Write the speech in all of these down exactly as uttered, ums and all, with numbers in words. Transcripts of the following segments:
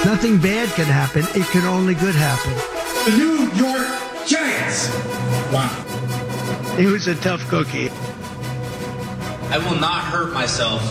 Nothing bad can happen. It can only good happen. The New York Giants. Wow. He was a tough cookie. I will not hurt myself.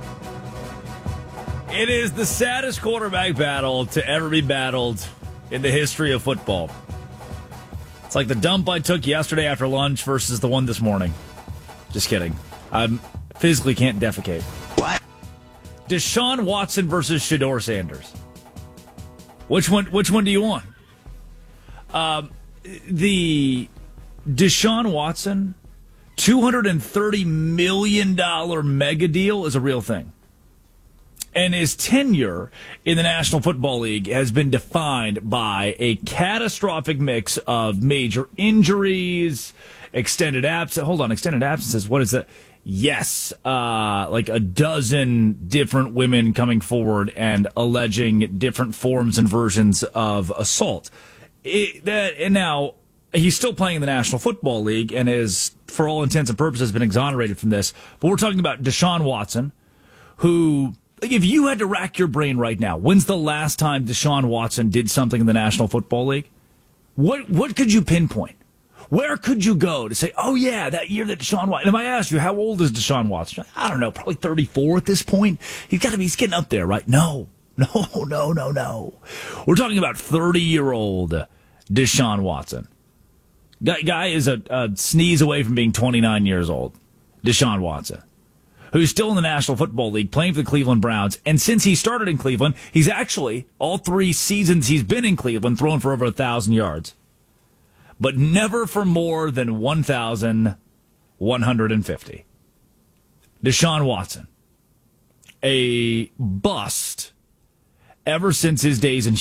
It is the saddest quarterback battle to ever be battled in the history of football. It's like the dump I took yesterday after lunch versus the one this morning. Just kidding. I physically can't defecate. What? Deshaun Watson versus Shedeur Sanders. Which one? Which one do you want? Um, the Deshaun Watson two hundred thirty million dollars mega deal is a real thing. And his tenure in the National Football League has been defined by a catastrophic mix of major injuries, extended absence. Hold on, extended absences. What is that? Yes, uh, like a dozen different women coming forward and alleging different forms and versions of assault. It, that, and now he's still playing in the National Football League and is, for all intents and purposes, been exonerated from this. But we're talking about Deshaun Watson, who... Like, if you had to rack your brain right now, when's the last time Deshaun Watson did something in the National Football League? What what could you pinpoint? Where could you go to say, oh, yeah, that year that Deshaun Watson... And if I asked you, how old is Deshaun Watson? I don't know, probably thirty-four at this point. He's got to be, he's getting up there, right? No, no, no, no, no. We're talking about thirty-year-old Deshaun Watson. Guy, guy is a, a sneeze away from being twenty-nine years old. Deshaun Watson, who's still in the National Football League, playing for the Cleveland Browns. And since he started in Cleveland, he's actually, all three seasons he's been in Cleveland, thrown for over one thousand yards. But never for more than one thousand one hundred fifty. Deshaun Watson, a bust ever since his days in